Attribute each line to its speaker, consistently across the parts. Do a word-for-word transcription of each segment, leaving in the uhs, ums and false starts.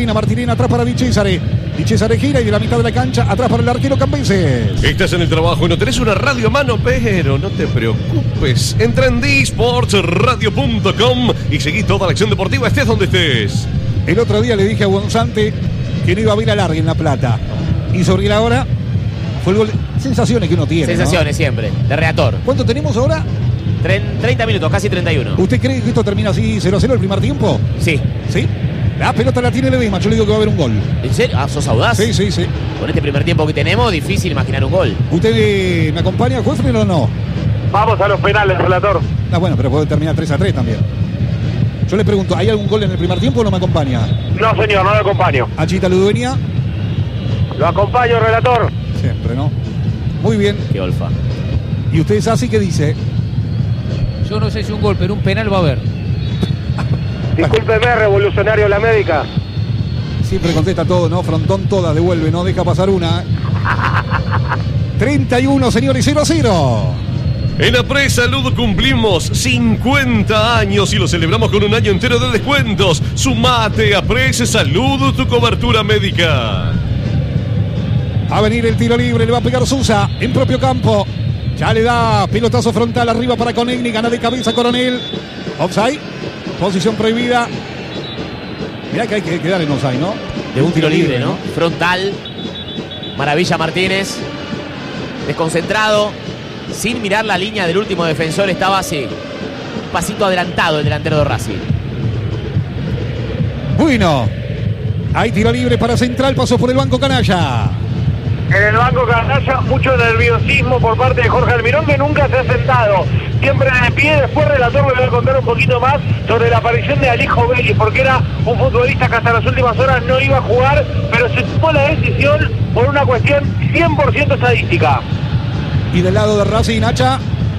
Speaker 1: Martirina. Martirina atrás para Di Cesare. Di Cesare gira y de la mitad de la cancha atrás para el arquero Cambises.
Speaker 2: Estás en el trabajo y no tenés una radio a mano, pero no te preocupes. Entra en disports radio punto com y seguí toda la acción deportiva, estés donde estés.
Speaker 1: El otro día le dije a Gonzante que no iba a ver a Largue en La Plata. Y sobre la hora fue el gol. Sensaciones que uno tiene.
Speaker 3: Sensaciones, ¿no? Siempre, de reator.
Speaker 1: ¿Cuánto tenemos ahora?
Speaker 3: treinta minutos, casi treinta y uno.
Speaker 1: ¿Usted cree que esto termina así cero a cero el primer tiempo?
Speaker 3: Sí.
Speaker 1: ¿Sí? La pelota la tiene Ledesma, yo le digo que va a haber un gol.
Speaker 3: ¿En serio? Ah, ¿sos audaz?
Speaker 1: Sí, sí, sí.
Speaker 3: Con este primer tiempo que tenemos, difícil imaginar un gol.
Speaker 1: ¿Usted eh, me acompaña, Juefner, o no?
Speaker 4: Vamos a los penales, relator.
Speaker 1: Ah, bueno, pero puede terminar tres a tres también. Yo le pregunto, ¿hay algún gol en el primer tiempo o no me acompaña?
Speaker 4: No, señor, no lo acompaño.
Speaker 1: Achita Ludueña.
Speaker 4: Lo acompaño, relator.
Speaker 1: Siempre, ¿no? Muy bien.
Speaker 3: Qué olfa.
Speaker 1: ¿Y usted es así que dice?
Speaker 5: Yo no sé si un gol, pero un penal va a haber.
Speaker 4: Discúlpeme, revolucionario la médica.
Speaker 1: Siempre contesta todo, ¿no? Frontón todas, devuelve, no deja pasar una. treinta y uno, señores, cero a cero.
Speaker 2: En Apres Salud cumplimos cincuenta años y lo celebramos con un año entero de descuentos. Sumate a Apres Salud, tu cobertura médica.
Speaker 1: Va a venir el tiro libre, le va a pegar Sousa en propio campo. Ya le da pelotazo frontal arriba para Conegni, gana de cabeza Coronel. Offside, posición prohibida. Mirá que hay que quedar en offside, ¿no?
Speaker 3: De un tiro libre, ¿no? Frontal. Maravilla Martínez. Desconcentrado. Sin mirar la línea del último defensor, estaba así. Un pasito adelantado el delantero de Racing.
Speaker 1: Bueno. Hay tiro libre para Central, pasó por el banco Canalla.
Speaker 4: En el banco Canalla, mucho nerviosismo por parte de Jorge Almirón, que nunca se ha sentado. Siempre de pie. Después relator me va a contar un poquito más sobre la aparición de Alejo Vélez, porque era un futbolista que hasta las últimas horas no iba a jugar, pero se tomó la decisión por una cuestión cien por ciento estadística.
Speaker 1: Y del lado de Racing, Nacha.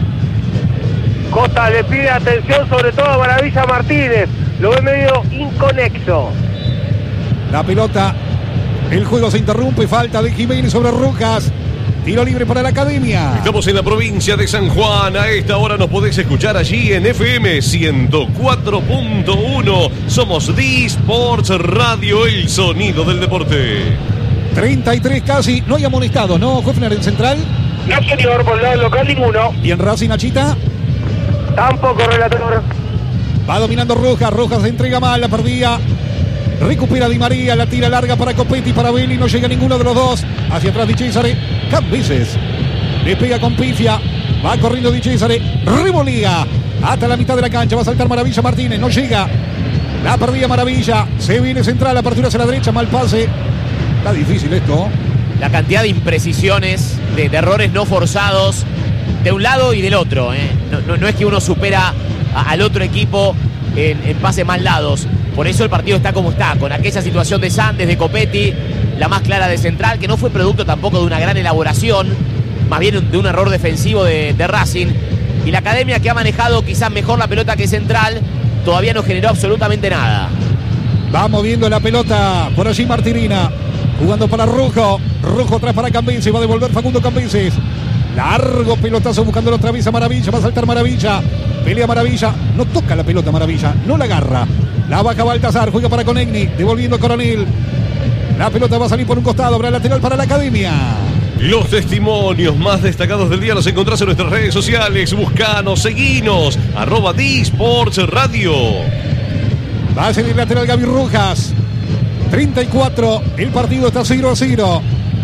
Speaker 4: Costa le pide atención sobre todo a Maravilla Martínez. Lo ve medio inconexo.
Speaker 1: La pelota. El juego se interrumpe. Falta de Jiménez sobre Rojas. Tiro libre para la Academia.
Speaker 2: Estamos en la provincia de San Juan. A esta hora nos podés escuchar allí en F M ciento cuatro punto uno. Somos disports Radio, el sonido del deporte.
Speaker 1: treinta y tres casi. No hay amonestados, ¿no, Juefner, en Central?
Speaker 4: No, señor, por el lado local ninguno.
Speaker 1: Y en Racing, Nachita.
Speaker 4: Tampoco, relator.
Speaker 1: Va dominando Rojas. Rojas se entrega mal, la perdía. Recupera Di María, la tira larga para Copetti, para Belli, no llega ninguno de los dos. Hacia atrás Di Cesare, Cambises. Le pega con pifia, va corriendo Di Cesare, revolía hasta la mitad de la cancha, va a saltar Maravilla Martínez, no llega. La perdía Maravilla, se viene Central, apertura hacia la derecha, mal pase. Está difícil esto.
Speaker 3: La cantidad de imprecisiones, de, de errores no forzados, de un lado y del otro. ¿eh? No, no, no es que uno supera a, al otro equipo en, en pases mal dados. Por eso el partido está como está, con aquella situación de Sandes, de Copetti, la más clara de Central, que no fue producto tampoco de una gran elaboración, más bien de un error defensivo de, de Racing. Y la Academia, que ha manejado quizás mejor la pelota que Central, todavía no generó absolutamente nada.
Speaker 1: Va moviendo la pelota por allí Martirina, jugando para Rojo. Rojo atrás para Cambises, va a devolver Facundo Cambises. Largo pelotazo buscando otra vez a Maravilla, va a saltar Maravilla. Pelea Maravilla, no toca la pelota Maravilla, no la agarra. La baja Baltazar, juega para Conegni, devolviendo a Coronel. La pelota va a salir por un costado, habrá lateral para la Academia.
Speaker 2: Los testimonios más destacados del día los encontrás en nuestras redes sociales. Buscanos, seguinos, arroba disports Radio.
Speaker 1: Va a salir lateral Gaby Rojas. treinta y cuatro, el partido está cero a cero.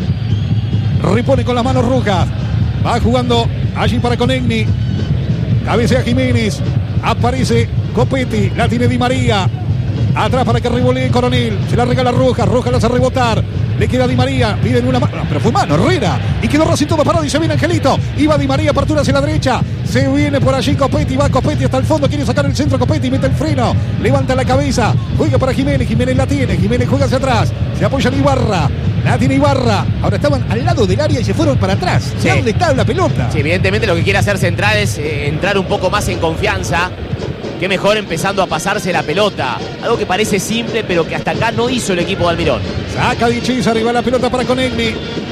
Speaker 1: Repone con las manos Rojas. Va jugando allí para Conegni. Cabecea Jiménez. Aparece Copetti. La tiene Di María. Atrás para que revolee Coronel. Se la regala Rojas. Rojas la hace rebotar. Le queda Di María. Piden una mano. Pero fue mano, Herrera. Y quedó Racing todo parado. Y se viene Angelito. Iba Di María. Apertura hacia la derecha. Se viene por allí Copetti. Va Copetti hasta el fondo. Quiere sacar el centro. Copetti mete el freno. Levanta la cabeza. Juega para Jiménez. Jiménez la tiene. Jiménez juega hacia atrás. Se apoya en Ibarra. La tiene Ibarra. Ahora estaban al lado del área y se fueron para atrás.
Speaker 3: Sí.
Speaker 1: ¿Dónde está la pelota?
Speaker 3: Sí, evidentemente lo que quiere hacer Central es eh, entrar un poco más en confianza. Qué mejor empezando a pasarse la pelota. Algo que parece simple, pero que hasta acá no hizo el equipo de Almirón.
Speaker 1: Saca Di Cesare, arriba la pelota para Conegni.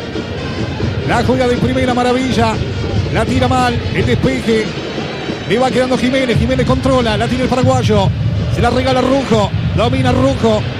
Speaker 1: La juega de primera Maravilla. La tira mal, el despeje. Le va quedando Jiménez. Jiménez controla, la tira el paraguayo. Se la regala Rujo. Domina Rujo.